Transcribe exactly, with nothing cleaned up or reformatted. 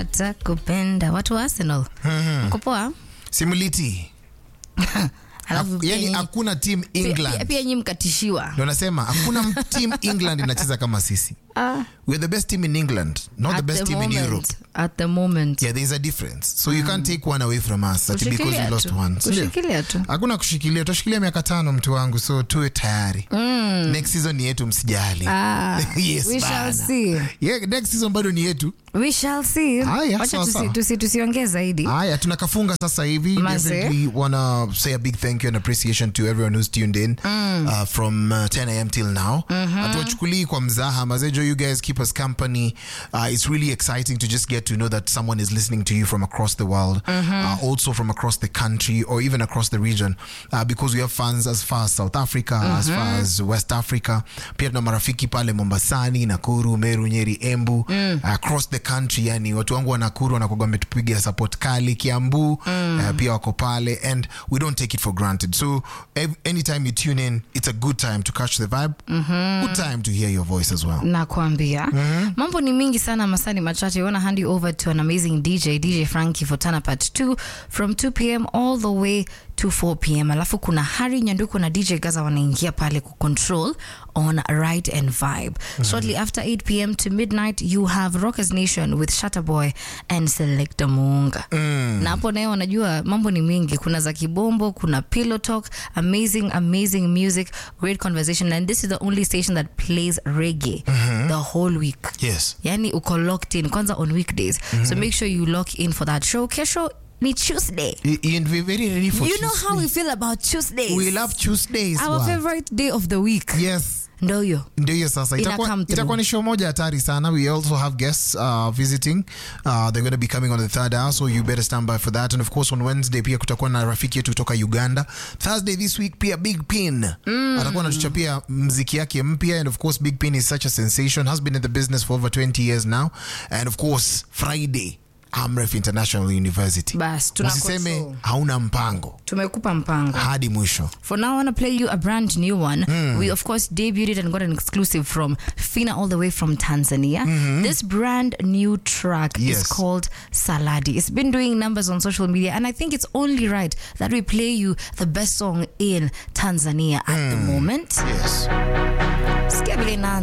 watakupenda. Watu wa Arsenal. Mm-hmm. Mko poa? Similiti. Yani hakuna team England. Pia, pia nyinyi mkatishiwa. Ndio nasema hakuna team England inacheza kama sisi. Uh, We're the best team in England, not the best the team moment, in Europe. At the moment. Yeah, there is a difference. So um, you can't take one away from us because we lost tu. one. Kushikilia tu. Hakuna kushikilia. Tutashikilia miaka tano mtu wangu, so tuwe tayari. Mm. Next season ni yetu, msijali. Ah, yes, we bana. shall see. Yeah, next season bado ni yetu. We shall see. Haya, wacha sawa, sawa. tusi, tusi, tusiongee zaidi. Haya, tunakafunga sasa hivi. Maze. Definitely wanna say a big thank you and appreciation to everyone who's tuned in mm. uh, from uh, ten a.m. till now. Hatuwachukuli mm-hmm. kwa mzaha. Mazejo, you guys keep us company. Uh, it's really exciting to just get to know that someone is listening to you from across the world, mm-hmm. uh, also from across the country or even across the region, uh, because we have fans as far as South Africa, mm-hmm. as far as West Africa. Pia tuna marafiki pale Mombasani, Nakuru, Meru, Nyeri, Embu, mm. uh, across the country. Yani watu wangu wa Nakuru wanakuwa wametupigia support kali, Kiambu, mm. uh, pia wako pale, and we don't take it for granted. So ev- anytime you tune in, it's a good time to catch the vibe, mm-hmm. good time to hear your voice as well. Nakwambia. Mm-hmm. Mambo ni mingi sana, masani machache. I want to hand you over to an amazing D J, D J Frankie for Tana Part two from two p.m. all the way to four p.m. Alafu kuna Harry Nyanduko na D J Gaza wanaingia pale ku control on Ride and Vibe. Mm-hmm. Shortly after eight p.m. to midnight, you have Rockers Nation with Shutterboy and Selector Muunga. Mm. Na hapo nayo unajua mambo ni mingi. Kuna za kibombo, kuna pillow talk, amazing, amazing music, great conversation. And this is the only station that plays reggae mm-hmm. the whole week. Yes. Yani uko locked in, kwanza on weekdays. Mm-hmm. So make sure you lock in for that show. Kesho ni Tuesday. And we're very ready for You Tuesday. know how we feel about Tuesdays. We love Tuesdays. Our wow. favorite day of the week. Yes. Ndio hiyo. Ndio hiyo sasa. Itakuwa itakuwa ni show moja hatari sana. We also have guests uh, visiting. Uh, they're going to be coming on the third hour, so you better stand by for that. And of course on Wednesday pia kutakuwa na rafiki yetu kutoka Uganda. Thursday this week pia Big Pin. Mm. Atakuwa anatuchapia muziki yake mpya, and of course Big Pin is such a sensation. Has been in the business for over twenty years now. And of course Friday Amref International University. Bas, tunakosome hauna mpango. Tumekupa mpango. Hadi mwisho. For now I want to play you a brand new one. Mm. We of course debuted and got an exclusive from Fina all the way from Tanzania. Mm-hmm. This brand new track yes. is called Saladi. It's been doing numbers on social media, and I think it's only right that we play you the best song in Tanzania at mm. the moment. Yes.